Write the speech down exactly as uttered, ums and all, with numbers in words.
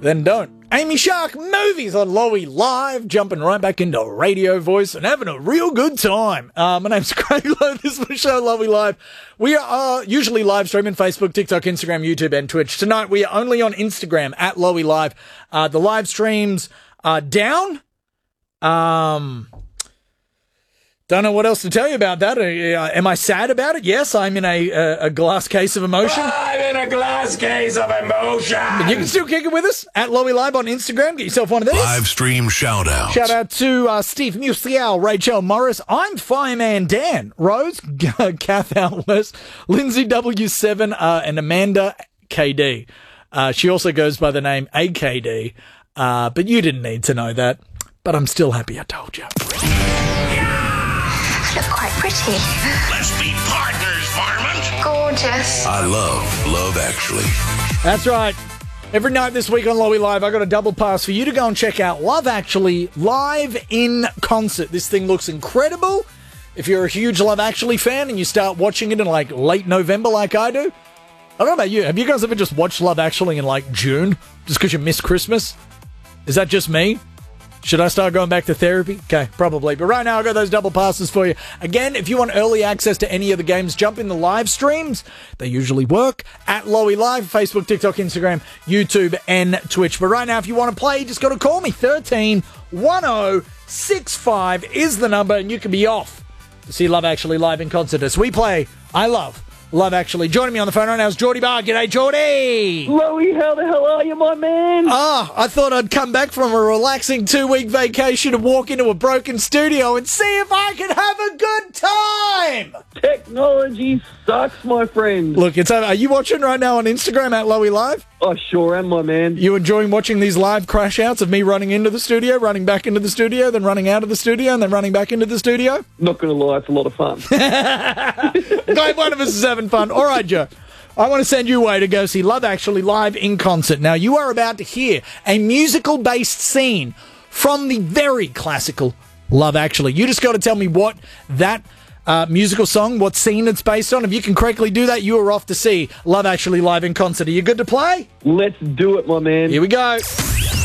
then don't. Amy Shark Movies on Lowy Live, jumping right back into radio voice and having a real good time. Uh, my name's Craig Lowe. This is the show, Lowy Live. We are uh, usually live streaming Facebook, TikTok, Instagram, YouTube, and Twitch. Tonight, we are only on Instagram at Lowy Live. Uh, the live streams are down. Um... Don't know what else to tell you about that. Uh, am I sad about it? Yes, I'm in a, a, a glass case of emotion. I'm in a glass case of emotion. But you can still kick it with us at Lowy Live on Instagram. Get yourself one of these. Live stream shout out. Shout out to uh, Steve Musial, Rachel Morris. I'm Fireman Dan. Rose, Kath Atlas, Lindsay W seven, uh, and Amanda K D. Uh, she also goes by the name A K D. Uh, but you didn't need to know that. But I'm still happy I told you. That's quite pretty. Let's be partners, Varmint. Gorgeous. I love Love Actually. That's right. Every night this week on Lowy Live, I got a double pass for you to go and check out Love Actually live in concert. This thing looks incredible. If you're a huge Love Actually fan and you start watching it in like late November like I do, I don't know about you. Have you guys ever just watched Love Actually in like June just because you miss Christmas? Is that just me? Should I start going back to therapy? Okay, probably. But right now, I've got those double passes for you. Again, if you want early access to any of the games, jump in the live streams. They usually work at Lowy Live, Facebook, TikTok, Instagram, YouTube, and Twitch. But right now, if you want to play, you just got to call me. thirteen ten sixty-five is the number, and you can be off to see Love Actually live in concert as we play I Love Love Actually. Joining me on the phone right now is Geordie Barr. G'day, Geordie. Lowy, how the hell are you, my man? Ah, I thought I'd come back from a relaxing two-week vacation and walk into a broken studio and see if I could have a good time. Technology sucks, my friend. Look, it's over. Are you watching right now on Instagram at Lowy Live? I sure am, my man. You enjoying watching these live crash outs of me running into the studio, running back into the studio, then running out of the studio, and then running back into the studio? Not going to lie, it's a lot of fun. Glad one of us is having fun. All right, Joe. I want to send you away to go see Love Actually live in concert. Now, you are about to hear a musical-based scene from the very classical Love Actually. You just got to tell me what that uh, musical song, what scene it's based on. If you can correctly do that, you are off to see Love Actually live in concert. Are you good to play? Let's do it, my man. Here we go.